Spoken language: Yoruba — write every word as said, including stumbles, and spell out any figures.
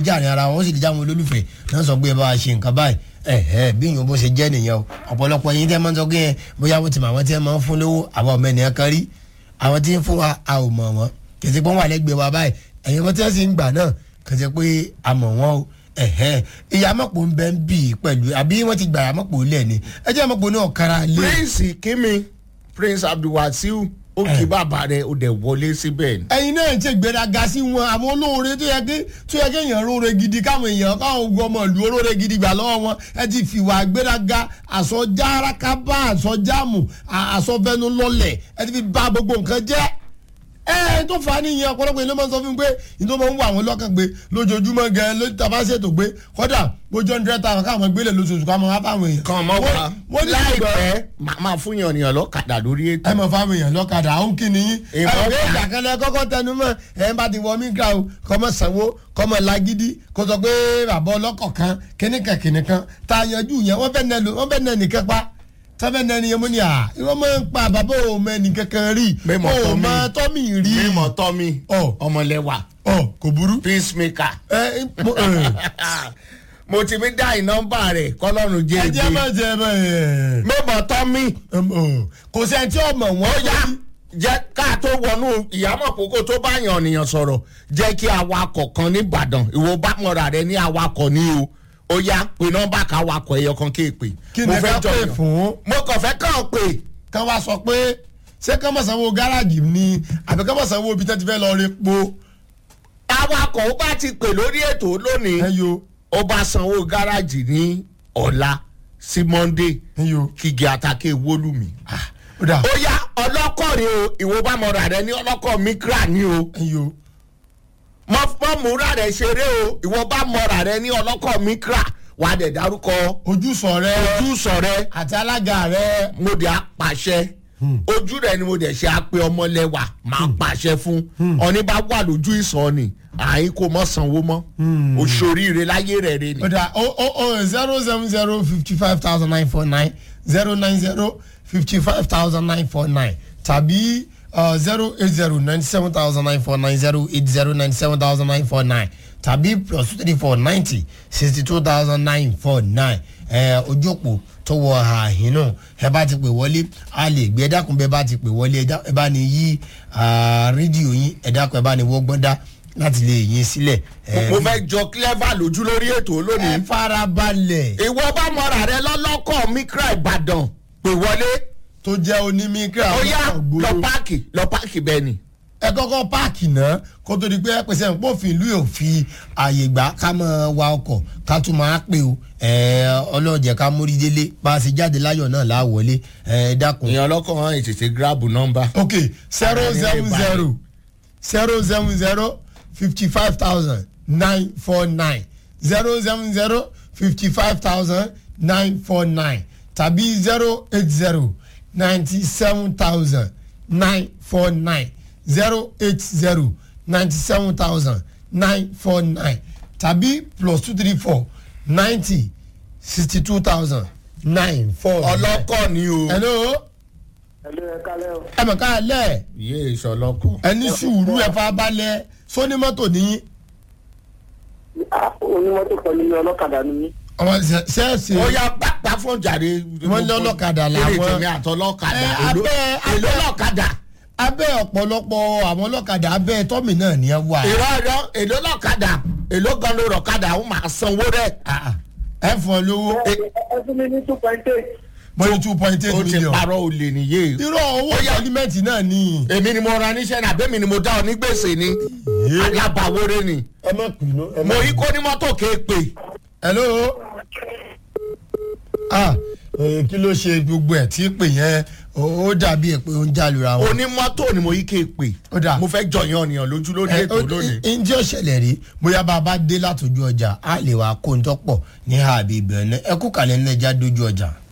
jáàrin ara wọn ó sì lè jáwọn olólùfẹ́ náà sọ pé ẹ bá wa ṣe nǹkan báyìí ẹ̀ẹ́ bí ìyóò bó ṣe jẹ́ nìyẹn o ọ̀pọ̀lọpọ̀ yín tẹ́ máa ń sọ pé bóyá wọ́n ti mọ àwọn tí wọ́n máa ń fún lówó àwọn ọmọ ènìyàn kan rí àwọn tí ń fún wa a ò mọ̀ wọ́n kì í ṣe pé wọ́n wà lẹ́gbẹ̀ẹ́ wa báyìí ẹ̀yin wọn tí wọ́n sì ń gbà náà kì í ṣe pé a mọ̀ wọ́n o ẹ̀hẹ́ ìyàmọ̀pọ̀ ń bẹ ń bì pẹ̀lú àbí wọ́n ti gbà ìyàmọ̀pọ̀ lẹ̀ ni ẹ jẹ́ ìyàmọ̀pọ̀ náà kára lé. Prince Kimi Prince Abdulwasiu ó kí bàbá rẹ̀ ó dẹ̀ wọlé síbẹ̀. ẹ̀yin náà ń ṣe gbéraga sí wọn àwọn olóore tó yẹ kí tó yẹ kí èèyàn róore gidi káwọn èèyàn káwọn ogun ọmọ ìlú olóore gidi gbà lọ́wọ́ wọn ẹ ti fìwà gbéraga àsọjá arákábá àsọjáàmù àsọfẹnu lọlẹ̀ ẹ ti fi bà gbogbo nǹkan jẹ́ ẹ tó fa nìyẹn ọ̀pọ̀lọpọ̀ ilé máa ń sọ fún mi pé ìdó máa ń wà wọn lọ́kàn pé lójoojúmọ́ gan ló tàbá ṣètò pé kọ́dà bójú hundred thousand káwọn gbélé lóṣooṣù káwọn wá fáwọn èèyàn. kàn mọ́ wa láìpẹ́ máa fún yàn yàn lọ́kadà lórí ètò. ẹ mọ̀ fáwọn èèyàn lọ́kadà àwọn kìíní yín. ẹ ò ní ìdàkẹ́lẹ́ kọ́kọ́ tẹnu mọ́ ẹ bá ti wọ mí gbà o kọ́mọ sanwó kọ́mọ lagidi kó sọ pé bàbá ọlọ́kọ̀ kan kíníkan kíníkan tá a yanjú yẹn wọ́n fẹ́ nẹ nìkan pa tọ́fẹ́ nẹni yẹn mo ní à ìwọ́n máa ń pa bàbá òun mẹ́ni kankan rí o máa tọ́mì rí mímọ̀ tọ́mì ọmọlẹ́wà kò burú. peacemaker mo ti fi dá ìnọ́mbà rẹ̀ kọ́lọ́run jẹ́ ẹgbẹ́. ẹ jẹ́ máa jẹ bẹ́ẹ̀. mímọ̀ tọ́mì. kò sẹ́ni tí ọmọ wọn yá jẹ́ ká tó wọnú ìyàmọ̀ kókó tó bá yàn ọ̀nìyàn sọ̀rọ̀ jẹ́ kí awakọ̀ kan ní Ìbàdàn ìwọ bá mọ̀ra rẹ ní awakọ̀ ní o ó yá pé nọ́mbà ká wakọ̀ ẹyọ kan kéèpè. kí ni ká pè fún. mo kàn fẹ́ kàn pé. kán wá sọ pé ṣé kán mọ̀ sanwó gáràjì ni àbí kán mọ̀ sanwó ibi tẹ́ ti fẹ́ lọ rí po. awakọ̀ ó bá ti pè lórí ètò lónìí ó bá sanwó gáràjì ní ọ̀la sí Monday kígi àtàkè wólùmí. ó yá ọlọ́kọ̀ ni o ìwọ bá mọ̀ra rẹ ní ọlọ́kọ̀ mikra ni o. mọ múra rẹ ṣeré o ìwọ bá mọra rẹ ní ọlọ́kọ̀ mikra wà á dẹ̀ dárúkọ ojúsọ rẹ ojúsọ rẹ àti alága rẹ. mo dẹ̀ apàṣẹ ojú rẹ ni mo dẹ̀ ṣe apẹ ọmọlẹ́wà máa pàṣẹ fún ọ̀ní bá wà lójú ìsọ̀ ni àyín kò mọ̀ sanwó mọ́ òṣòríire láyé rẹ̀ rẹ̀ ni. ọ̀dà o o o zero seven zero fifty five thousand nine four nine zero nine zero fifty five thousand nine four nine tàbí. Uh, zero eight zero ninety seven thousand nine four nine zero eight zero ninety seven thousand nine four nine tàbí plus two three four ninety sixty two thousand nine four nine ojú òpó tó wọ àhín náà ẹ bá ti pè wọlé a lè gbé ẹ dákun bẹ́ẹ̀ bá ti pè wọlé ẹ bá ní yí rédíò yín ẹ dákun ẹ bá ní wọ́gbọ́n dá láti lè yín sílẹ̀. mo fẹ́ jọ clever lójú lórí ètò lónìí. ẹ farabalẹ̀. ìwọ bá mọ̀ra rẹ lọ́lọ́kọ̀ mikra Ìbàdàn pè wọlé tó jẹ́ onímíkà. ó yá lọ páàkì lọ páàkì bẹ́ẹ̀ ni. ẹ kọ́kọ́ páàkì náà kó tó di pé ẹ pèsè òfin ìlú yóò fi àyè gbà ká máa wa ọkọ̀ ká tún máa pè o ọlọ́ọ̀jẹ̀ ká mórí délé bá a ṣe jáde láyọ̀ náà láwọlé dákun. ìyẹn ọlọ́kọ̀ wọn ètètè gíráàbù nọ́mbà. ok zero seven zero zero seven zero fifty five thousand nine four nine zero seven zero fifty five thousand nine four nine tàbí zero eight zero. ninety-seven thousand nine four nine zero eight zero ninety-seven thousand nine four nine tàbí plus two three four ninety sixty two thousand nine four nine. ọlọ́kọ̀ ni o. hello. hello ẹ kálẹ́ o. ẹ mọ̀ ká lẹ̀. iye ìṣọlọ́kọ̀. ẹni sùúrù ẹ fa balẹ̀ sónímọ́tò níyìn. onímọ́tò kan ní ọlọ́kadà ni. ọmọ sẹ́ẹ̀sì. ó yá gbàgbà fún jàre. wọ́n ní ọlọ́kadà làwọn. eré tèmi àtọlọ́kadà èlò ọlọ́kadà. abẹ́ ọ̀pọ̀lọpọ̀ àwọn ọlọ́kadà abẹ́ tọ́mì náà ni ẹ wà. ìrọ̀ ìrọ̀ èlò ọlọ́kadà èlò gan ló rọ̀kadà ó máa sanwó rẹ̀. ẹ fún ọ lówó. ẹ fún mi ní two point eight. mo ní two point eight million. o ti parọ́ olè nìyé. irọ́ owó sọ́límẹ́ǹtì náà ni. èmi ni mo ra níṣẹ́ náà bẹ́ẹ̀ mi ni mo dá ọ ní gbèsè ni. alábàwọ́rẹ́ ni. ẹ má pinnu. mo yí kó ní mọ́tò kéèpè. hello. ah kí ló ṣe gbogbo ẹ̀ tí pè yẹn ó dàbí ẹ̀ pé ó ń jálura wọn. onímọ́tò ni mo yí kéèpè. ó dà mo fẹ́ jọyàn ọ̀nìyàn lójú lórí ètò lónìí. ǹjẹ́ ó ṣẹlẹ̀ rí bóyá bá a bá dé látòjú ọjà á lè wá kó ń tọ́pọ̀ ní àbí ìbẹ̀rẹ̀ ẹ kú kàlẹ́ ńlẹ̀ já dójú ọjà.